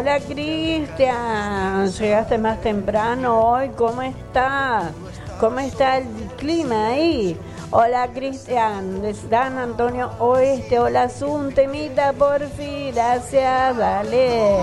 Hola Cristian, llegaste más temprano hoy, ¿cómo estás? ¿Cómo está el clima ahí? Hola Cristian, Dan Antonio Oeste, hola un temita por fin, gracias, dale.